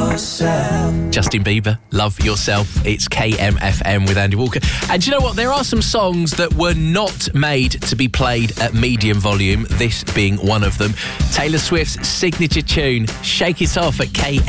Justin Bieber, Love Yourself. It's KMFM with Andy Walker. And do you know what? There are some songs that were not made to be played at medium volume, this being one of them. Taylor Swift's signature tune, Shake It Off, at KMFM.